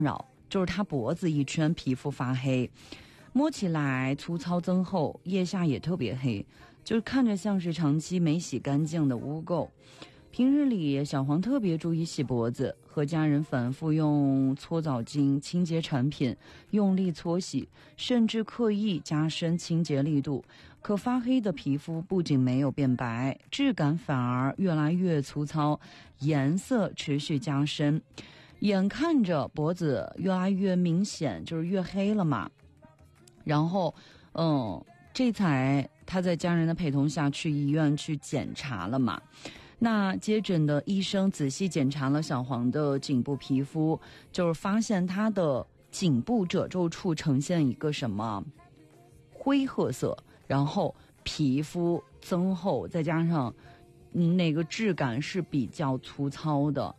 扰，就是他脖子一圈皮肤发黑，摸起来粗糙增厚，腋下也特别黑，就是看着像是长期没洗干净的污垢。平日里小黄特别注意洗脖子，和家人反复用搓澡巾、清洁产品用力搓洗，甚至刻意加深清洁力度。可发黑的皮肤不仅没有变白，质感反而越来越粗糙，颜色持续加深，眼看着脖子越来越明显，就是越黑了嘛。然后这才他在家人的陪同下去医院去检查了嘛。那接诊的医生仔细检查了小黄的颈部皮肤，就是发现他的颈部褶皱处呈现一个什么灰褐色，然后皮肤增厚，再加上那个质感是比较粗糙的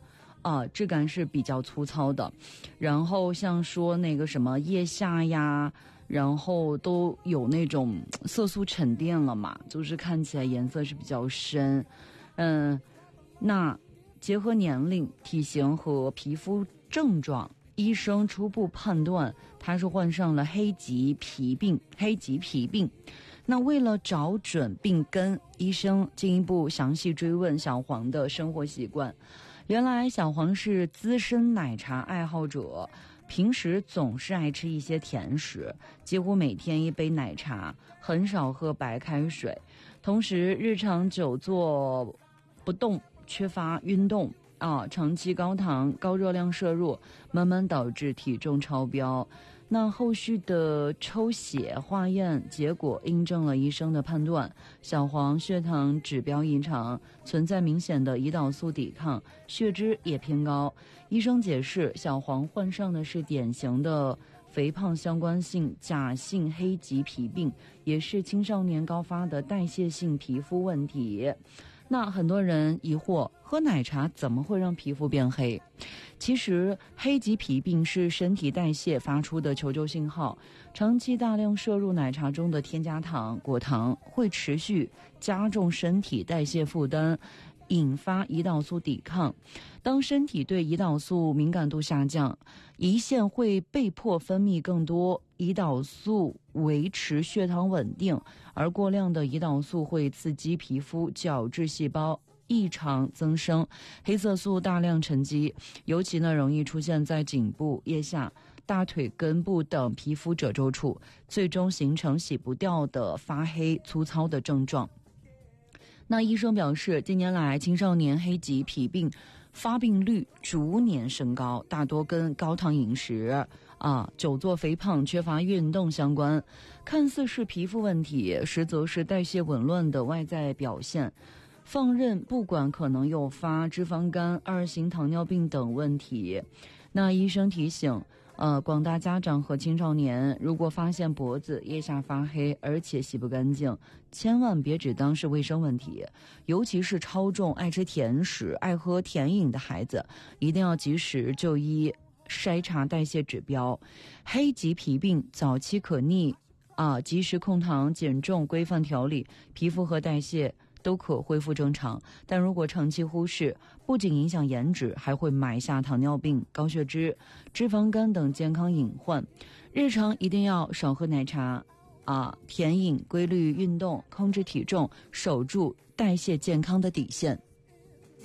然后像说那个什么腋下呀，然后都有那种色素沉淀了嘛，就是看起来颜色是比较深。那结合年龄、体型和皮肤症状，医生初步判断他是患上了黑棘皮病。那为了找准病根，医生进一步详细追问小黄的生活习惯。原来小黄是资深奶茶爱好者，平时总是爱吃一些甜食，几乎每天一杯奶茶，很少喝白开水。同时日常久坐不动，缺乏运动长期高糖高热量摄入，慢慢导致体重超标。那后续的抽血化验结果印证了医生的判断，小黄血糖指标异常，存在明显的胰岛素抵抗，血脂也偏高。医生解释，小黄患上的是典型的肥胖相关性假性黑棘皮病，也是青少年高发的代谢性皮肤问题。那很多人疑惑，喝奶茶怎么会让皮肤变黑？其实黑棘皮病是身体代谢发出的求救信号，长期大量摄入奶茶中的添加糖、果糖会持续加重身体代谢负担，引发胰岛素抵抗。当身体对胰岛素敏感度下降，胰腺会被迫分泌更多胰岛素维持血糖稳定，而过量的胰岛素会刺激皮肤角质细胞异常增生，黑色素大量沉积，尤其容易出现在颈部、腋下、大腿根部等皮肤褶皱处，最终形成洗不掉的发黑粗糙的症状。那医生表示，近年来青少年黑棘皮病发病率逐年升高，大多跟高糖饮食久坐肥胖、缺乏运动相关。看似是皮肤问题，实则是代谢紊乱的外在表现。放任不管可能诱发脂肪肝、二型糖尿病等问题。那医生提醒广大家长和青少年，如果发现脖子、腋下发黑，而且洗不干净，千万别只当是卫生问题，尤其是超重、爱吃甜食、爱喝甜饮的孩子，一定要及时就医筛查代谢指标。黑棘皮病早期可逆及时控糖、减重、规范调理，皮肤和代谢都可恢复正常。但如果长期忽视，不仅影响颜值，还会埋下糖尿病、高血脂、脂肪肝等健康隐患。日常一定要少喝奶茶甜饮，规律运动，控制体重，守住代谢健康的底线。